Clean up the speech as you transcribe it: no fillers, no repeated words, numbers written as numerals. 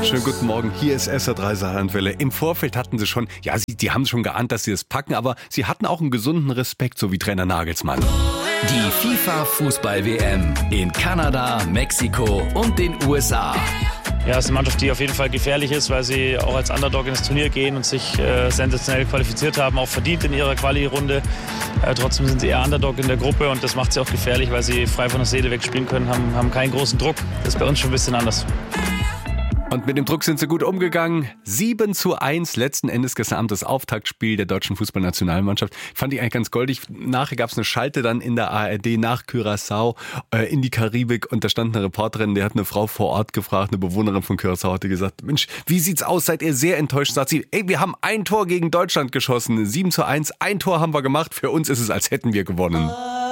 Schönen guten Morgen, hier ist SR3 Saarlandwelle. Im Vorfeld hatten sie schon, die haben schon geahnt, dass sie es packen, aber sie hatten auch einen gesunden Respekt, so wie Trainer Nagelsmann. Die FIFA-Fußball-WM in Kanada, Mexiko und den USA. Ja, es ist eine Mannschaft, die auf jeden Fall gefährlich ist, weil sie auch als Underdog ins Turnier gehen und sich sensationell qualifiziert haben, auch verdient in ihrer Quali-Runde. Trotzdem sind sie eher Underdog in der Gruppe und das macht sie auch gefährlich, weil sie frei von der Seele wegspielen können, haben keinen großen Druck. Das ist bei uns schon ein bisschen anders. Und mit dem Druck sind sie gut umgegangen. 7:1, letzten Endes gestern Abend das Auftaktspiel der deutschen Fußballnationalmannschaft. Fand ich eigentlich ganz goldig. Nachher gab es eine Schalte dann in der ARD nach Curaçao in die Karibik. Und da stand eine Reporterin, die hat eine Frau vor Ort gefragt, eine Bewohnerin von Curaçao, hat die gesagt, Mensch, wie sieht's aus? Seid ihr sehr enttäuscht? Sagt sie, wir haben ein Tor gegen Deutschland geschossen. 7:1, ein Tor haben wir gemacht. Für uns ist es, als hätten wir gewonnen.